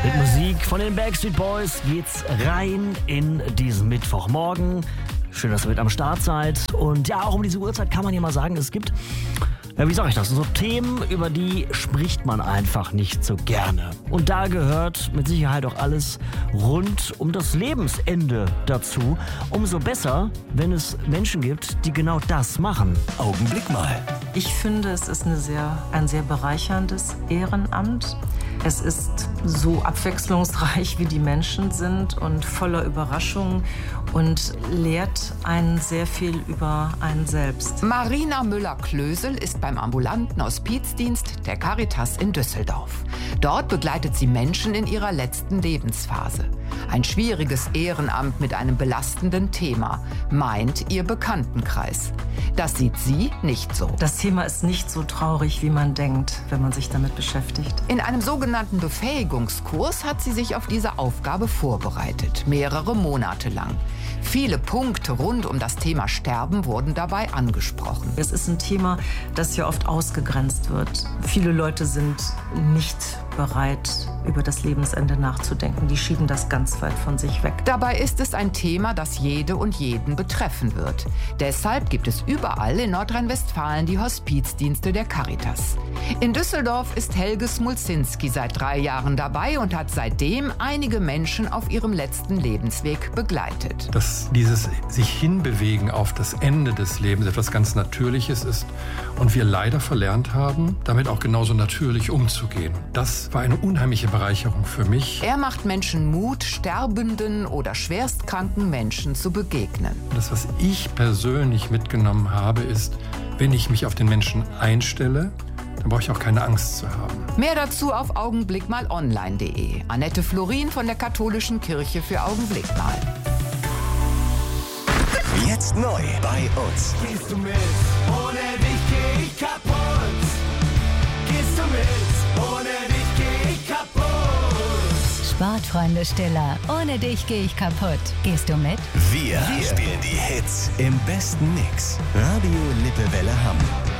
Mit Musik von den Backstreet Boys geht's rein in diesen Mittwochmorgen. Schön, dass ihr mit am Start seid. Und ja, auch um diese Uhrzeit kann man ja mal sagen, es gibt, ja, wie sage ich das, so Themen, über die spricht man einfach nicht so gerne. Und da gehört mit Sicherheit auch alles rund um das Lebensende dazu. Umso besser, wenn es Menschen gibt, die genau das machen. Augenblick mal. Ich finde, es ist ein sehr bereicherndes Ehrenamt. Es ist so abwechslungsreich, wie die Menschen sind und voller Überraschungen und lehrt einen sehr viel über einen selbst. Marina Müller-Klösel ist beim ambulanten Hospizdienst der Caritas in Düsseldorf. Dort begleitet sie Menschen in ihrer letzten Lebensphase. Ein schwieriges Ehrenamt mit einem belastenden Thema, meint ihr Bekanntenkreis. Das sieht sie nicht so. Das Thema ist nicht so traurig, wie man denkt, wenn man sich damit beschäftigt. In einem sogenannten Befähigungskurs hat sie sich auf diese Aufgabe vorbereitet, mehrere Monate lang. Viele Punkte rund um das Thema Sterben wurden dabei angesprochen. Es ist ein Thema, das ja oft ausgegrenzt wird. Viele Leute sind nicht bereit, über das Lebensende nachzudenken. Die schieben das ganz weit von sich weg. Dabei ist es ein Thema, das jede und jeden betreffen wird. Deshalb gibt es überall in Nordrhein-Westfalen die Hospizdienste der Caritas. In Düsseldorf ist Helge Smulzinski seit 3 Jahren dabei und hat seitdem einige Menschen auf ihrem letzten Lebensweg begleitet. Dass dieses sich hinbewegen auf das Ende des Lebens etwas ganz Natürliches ist und wir leider verlernt haben, damit auch genauso natürlich umzugehen. Das war eine unheimliche Bereicherung für mich. Er macht Menschen Mut, sterbenden oder schwerstkranken Menschen zu begegnen. Das, was ich persönlich mitgenommen habe, ist, wenn ich mich auf den Menschen einstelle, dann brauche ich auch keine Angst zu haben. Mehr dazu auf augenblickmalonline.de. Annette Florin von der Katholischen Kirche für Augenblickmal. Jetzt neu bei uns. Gehst du mit? Ohne dich geh ich kaputt. Gehst du mit? Ohne dich geh ich kaputt. Sportfreunde Stiller, ohne dich geh ich kaputt. Gehst du mit? Wir spielen die Hits im besten Mix. Radio Lippewelle Hamm.